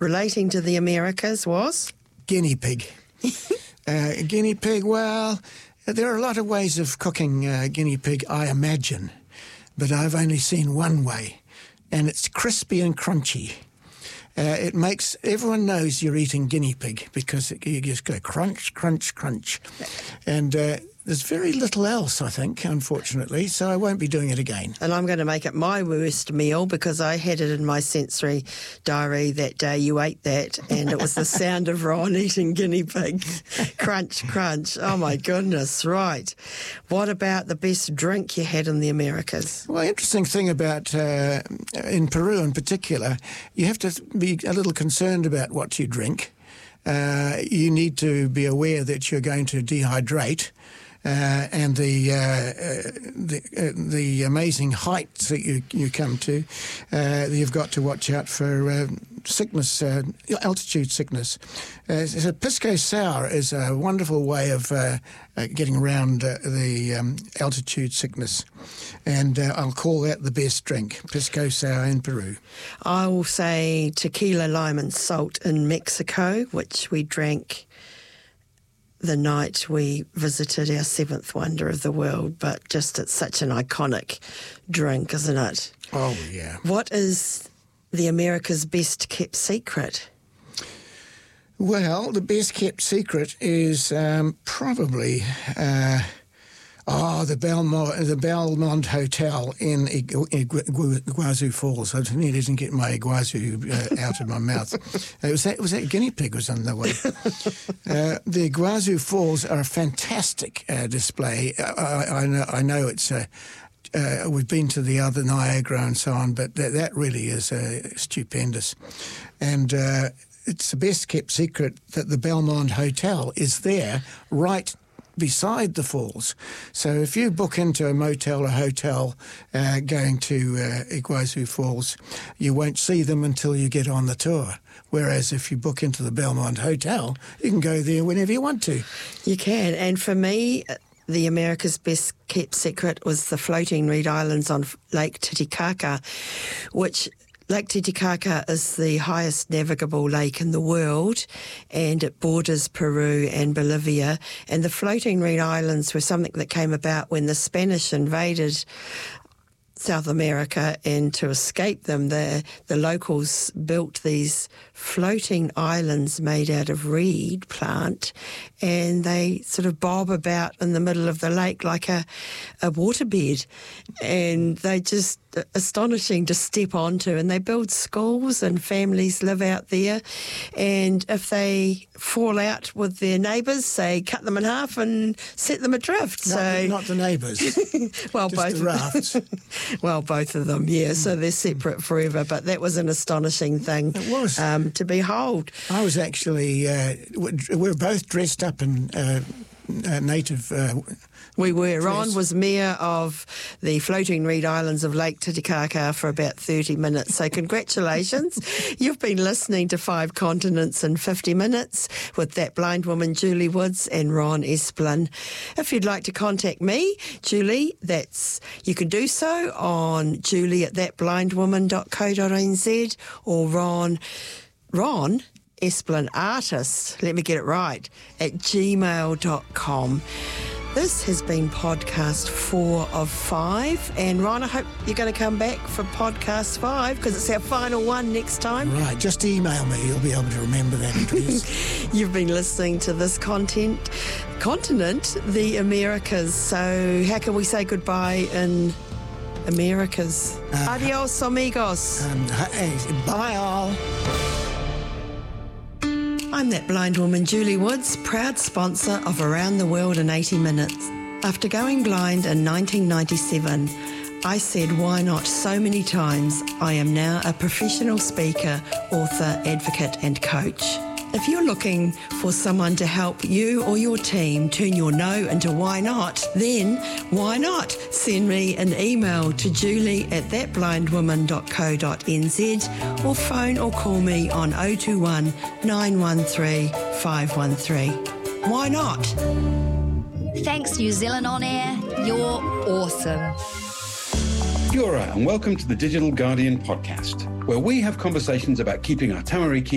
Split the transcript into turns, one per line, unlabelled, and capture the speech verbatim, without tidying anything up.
relating to the Americas was?
Guinea pig. uh, guinea pig, well, there are a lot of ways of cooking uh, guinea pig, I imagine, but I've only seen one way, and it's crispy and crunchy. Uh, it makes, everyone knows you're eating guinea pig because it, you just go crunch, crunch, crunch. And uh, there's very little else, I think, unfortunately, so I won't be doing it again.
And I'm going to make it my worst meal because I had it in my sensory diary that day you ate that, and it was the sound of Ron eating guinea pig. Crunch, crunch. Oh, my goodness, right. What about the best drink you had in the Americas?
Well, interesting thing about, uh, in Peru in particular, you have to be a little concerned about what you drink. Uh, you need to be aware that you're going to dehydrate. Uh, and the uh, uh, the, uh, the amazing heights that you, you come to, uh, you've got to watch out for uh, sickness, uh, altitude sickness. Uh, so pisco sour is a wonderful way of uh, uh, getting around uh, the um, altitude sickness, and uh, I'll call that the best drink, pisco sour in Peru.
I will say tequila, lime and salt in Mexico, which we drank the night we visited our seventh wonder of the world, but just it's such an iconic drink, isn't it?
Oh, yeah.
What is the America's best kept secret?
Well, the best kept secret is um, probably... Uh, Oh, the Belmont, the Belmont Hotel in Igu- Igu- Iguazu Falls. I nearly didn't get my Iguazu uh, out of my mouth. It was that, it was that guinea pig was on the way. uh, the Iguazu Falls are a fantastic uh, display. I, I, know, I know it's a... Uh, we've been to the other Niagara and so on, but that, that really is uh, stupendous. And uh, it's the best kept secret that the Belmont Hotel is there right beside the falls. So if you book into a motel or hotel uh, going to uh, Iguazu Falls, you won't see them until you get on the tour. Whereas if you book into the Belmont Hotel, you can go there whenever you want to.
You can. And for me, the America's best kept secret was the floating reed islands on Lake Titicaca, which... Lake Titicaca is the highest navigable lake in the world, and it borders Peru and Bolivia. And the floating reed islands were something that came about when the Spanish invaded South America, and to escape them, the, the locals built these floating islands made out of reed plant, and they sort of bob about in the middle of the lake like a, a waterbed, and they just astonishing to step onto, and they build schools and families live out there, and if they fall out with their neighbours, they cut them in half and set them adrift.
Not,
so
not the neighbours,
well,
just
both
the rafts.
Well, both of them, yeah, so they're separate forever, but that was an astonishing thing.
It was.
Um, to behold.
I was actually, uh, we were both dressed up in uh, uh, native... Uh,
we were.
dress.
Ron was mayor of the floating reed islands of Lake Titicaca for about thirty minutes, so congratulations. You've been listening to Five Continents in fifty minutes with that blind woman, Julie Woods, and Ron Esplin. If you'd like to contact me, Julie, that's you can do so on julie at that blind woman dot co dot n z or Ron... Ron Esplin Artist, let me get it right, at gmail dot com. This has been podcast four of five, and Ron, I hope you're going to come back for podcast five because it's our final one next time.
Right, just email me, you'll be able to remember that address.
You've been listening to this content, continent, the Americas, so how can we say goodbye in Americas? Uh, Adios, amigos.
Um, hey, bye all.
I'm that blind woman, Julie Woods, proud sponsor of Around the World in eighty minutes. After going blind in nineteen ninety-seven, I said why not so many times. I am now a professional speaker, author, advocate and coach. If you're looking for someone to help you or your team turn your no into why not, then why not send me an email to julie at that blind woman dot co dot n z or phone or call me on oh two one, nine one three, five one three. Why not?
Thanks, New Zealand On Air. You're awesome.
Kia ora and welcome to the Digital Guardian podcast, where we have conversations about keeping our tamariki